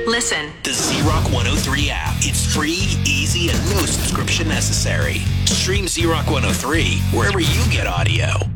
Listen. The Z-Rock 103 app. It's free, easy, and no subscription necessary. Stream Z-Rock 103 wherever you get audio.